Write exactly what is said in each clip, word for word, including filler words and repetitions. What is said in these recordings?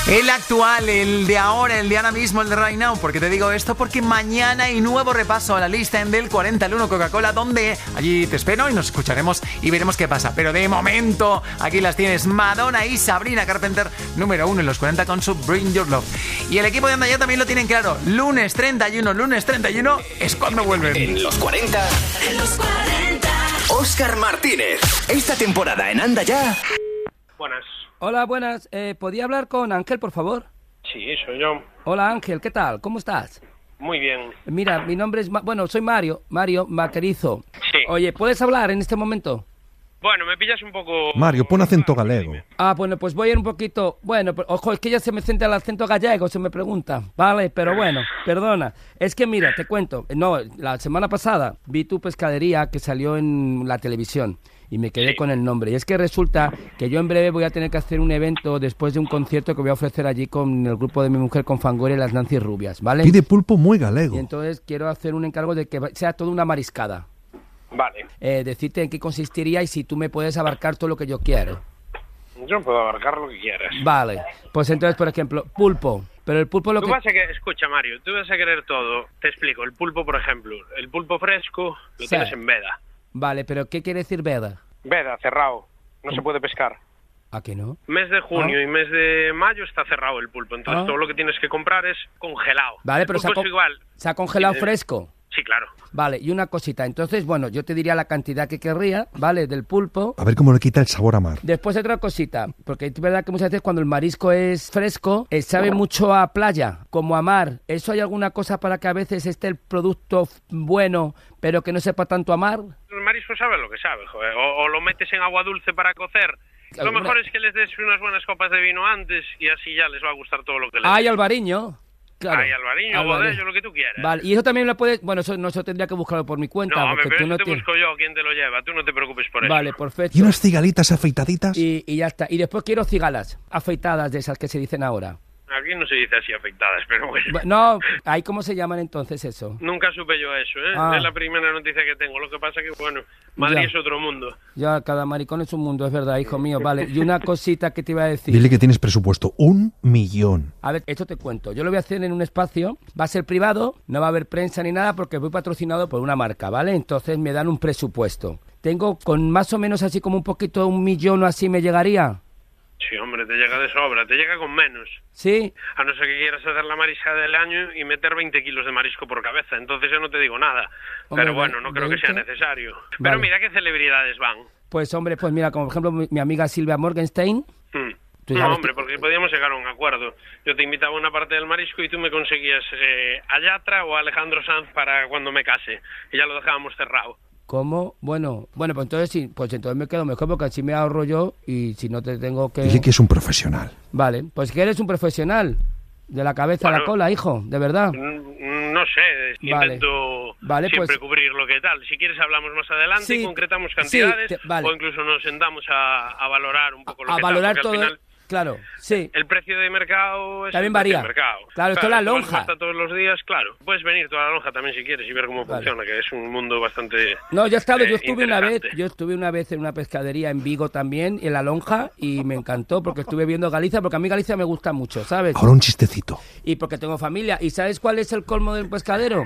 El actual, el de ahora, el de ahora mismo, el de right now. ¿Por qué te digo esto? Porque mañana hay nuevo repaso a la lista en Del cuarenta al uno Coca-Cola, donde allí te espero y nos escucharemos y veremos qué pasa. Pero de momento, aquí las tienes Madonna y Sabrina Carpenter, número uno en los cuarenta con su Bring Your Love. Y el equipo de Anda Ya también lo tienen claro. Lunes treinta y uno, lunes treinta y uno es cuando vuelven. En los cuarenta, en los cuarenta, Óscar Martínez. Esta temporada en Anda Ya. Buenas. Hola, buenas. Eh, ¿Podría hablar con Ángel, por favor? Sí, soy yo. Hola, Ángel, ¿qué tal? ¿Cómo estás? Muy bien. Mira, mi nombre es... Ma- bueno, soy Mario, Mario Maquerizo. Sí. Oye, ¿puedes hablar en este momento? Bueno, me pillas un poco... Mario, pon acento galego. Ah, bueno, pues voy a ir un poquito... Bueno, pero, ojo, es que ya se me centra el acento gallego, se me pregunta. Vale, pero bueno, perdona. Es que mira, te cuento. No, la semana pasada vi tu pescadería que salió en la televisión y me quedé Sí. con el nombre. Y es que resulta que yo en breve voy a tener que hacer un evento después de un concierto que voy a ofrecer allí con el grupo de mi mujer, con Fangoria y las Nancy Rubias, ¿vale? Pide pulpo muy Y galego. entonces quiero hacer un encargo de que va- sea toda una mariscada. Vale. Eh, decirte en qué consistiría y si tú me puedes abarcar todo lo que yo quiero. Yo puedo abarcar lo que quieras. Vale, pues entonces, por ejemplo, pulpo. Pero el pulpo lo Tú que... vas a que... Escucha, Mario, tú vas a querer todo. Te explico. El pulpo, por ejemplo. El pulpo fresco lo Sí. tienes en veda. Vale, pero ¿qué quiere decir veda? Veda, cerrado. No se puede pescar. ¿A qué no? Mes de junio Ah. y mes de mayo está cerrado el pulpo. Entonces Ah. todo lo que tienes que comprar es congelado. Vale, El pero se ha, pulpo con- es igual. se ha congelado Sí, fresco. Sí, claro. Vale, y una cosita. Entonces, bueno, yo te diría la cantidad que querría, ¿vale? Del pulpo. A ver cómo le quita el sabor a mar. Después otra cosita, porque es verdad que muchas veces cuando el marisco es fresco, eh, sabe mucho a playa, como a mar. ¿Eso hay alguna cosa para que a veces esté el producto f- bueno, pero que no sepa tanto a mar? El marisco sabe lo que sabe, joder. O, o lo metes en agua dulce para cocer. Lo Alguna- mejor es que les des unas buenas copas de vino antes y así ya les va a gustar todo lo que les Ay, des. Albariño. Claro. Ay, Alvariño, Albariño. Bodello, lo que tú quieras. Vale, y eso también lo puedes... Bueno, eso, no, eso tendría que buscarlo por mi cuenta, No, hombre, porque pero tú no eso te tienes... busco yo, quién te lo lleva. Tú no te preocupes por eso. Vale, perfecto. ¿Y unas cigalitas afeitaditas? Y, y ya está. Y después quiero cigalas afeitadas de esas que se dicen ahora. Aquí no se dice así afectadas, pero bueno. Bu- No, ¿ahí cómo se llaman entonces eso? Nunca supe yo eso, ¿eh? Ah. Es la primera noticia que tengo. Lo que pasa que, bueno, Madrid Ya. es otro mundo. Ya, cada maricón es un mundo, es verdad, hijo mío. Vale, y una cosita que te iba a decir. Dile que tienes presupuesto un millón. A ver, esto te cuento. Yo lo voy a hacer en un espacio, va a ser privado, no va a haber prensa ni nada porque voy patrocinado por una marca, ¿vale? Entonces me dan un presupuesto. Tengo con más o menos así como un poquito, un millón o así me llegaría. Sí, hombre, te llega de sobra. Te llega con menos. ¿Sí? A no ser que quieras hacer la marisca del año y meter veinte kilos de marisco por cabeza. Entonces yo no te digo nada. Hombre, Pero bueno, no creo que sea veinte. necesario. Vale. Pero mira qué celebridades van. Pues hombre, pues mira, como por ejemplo mi, mi amiga Silvia Morgenstein. Hmm. Tú No, sabes hombre, que- porque podíamos llegar a un acuerdo. Yo te invitaba a una parte del marisco y tú me conseguías eh, a Yatra o a Alejandro Sanz para cuando me case. Y ya lo dejábamos cerrado. ¿Cómo? Bueno, bueno, pues entonces sí, pues entonces me quedo mejor porque así me ahorro yo y si no te tengo que... Dile que es un profesional. Vale, pues que eres un profesional. De la cabeza a la Bueno. cola, hijo, de verdad. Mm, No sé, Vale. intento Vale, siempre pues- cubrir lo que tal. Si quieres hablamos más adelante Sí, y concretamos sí, cantidades te- vale. o incluso nos sentamos a, a valorar un poco lo A que valorar tal, todo, porque al final claro, sí. el precio de mercado es También el precio varía. de mercado. Claro, esto es la igual lonja. cuesta todos los días, claro. Puedes venir toda la lonja también si quieres y ver cómo Vale. funciona, que es un mundo bastante No, yo he estado, eh, yo estuve una vez, interesante. yo estuve una vez en una pescadería en Vigo también, en La Lonja, y me encantó porque estuve viendo Galicia, porque a mí Galicia me gusta mucho, ¿sabes? Ahora un chistecito. Y porque tengo familia. ¿Y sabes cuál es el colmo del pescadero?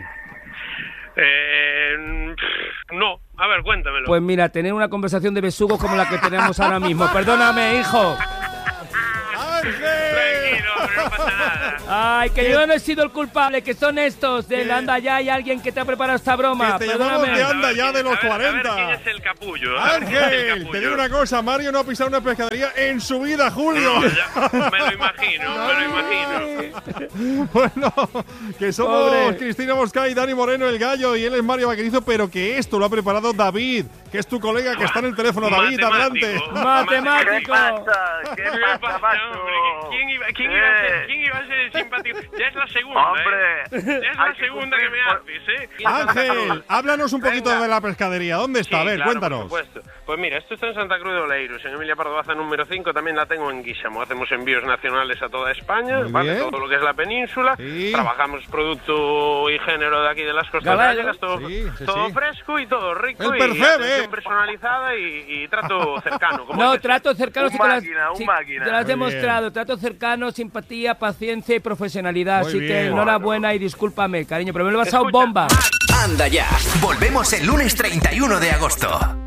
Eh, pff, no, a ver, cuéntamelo. Pues mira, tener una conversación de besugos como la que tenemos ahora mismo. Perdóname, hijo. Tranquilo, pero no pasa nada. Ay, que yo no he sido el culpable, que son estos del Anda Ya. Hay alguien que te ha preparado esta broma. Que te llamamos Perdóname. de Anda A ver Ya de quién- los a ver- A ver cuarenta. quién es el capullo. a ver quién es el Ángel, capullo. te digo una cosa, Mario no ha pisado una pescadería en su vida, Julio. No, ya, me lo imagino, me lo imagino. Bueno, que somos Pobre. Cristina Mosca y Dani Moreno, el gallo, y él es Mario Vaquerizo, pero que esto lo ha preparado David, que es tu colega que está en el teléfono. David, Matemático. adelante. Matemático. ¿Qué pasa? ¿Qué ¿Qué pasa, pasa, macho? hombre? ¿Quién iba, quién iba a ser ¿quién iba a ser simpático? Ya es la segunda, Hombre, ¿eh? Ya es la hay que segunda que me cumplir haces, ¿eh? Ángel, háblanos un poquito Venga. de la pescadería. ¿Dónde está? Sí, a ver, claro, cuéntanos. por supuesto. Pues mira, esto está en Santa Cruz de Oleiros, en Emilia Pardo Baza número cinco, también la tengo en Guíxamo. Hacemos envíos nacionales a toda España, Muy ¿vale? bien. Todo lo que es la península. Sí. Trabajamos producto y género de aquí de las costas Gallego. gallegas, todo, Sí, sí, todo sí. fresco y todo rico. El y percebe. atención personalizada y, y trato cercano. Como No, dices. trato cercano Un sí que las, máquina, un sí, máquina. te las he Muy demostrado. Trato cercano, simpatía, paciencia y profesionalidad. Muy Así que bien. enhorabuena y discúlpame, cariño, pero me lo he pasado Escucha, bomba. Anda ya. Volvemos el lunes treinta y uno de agosto.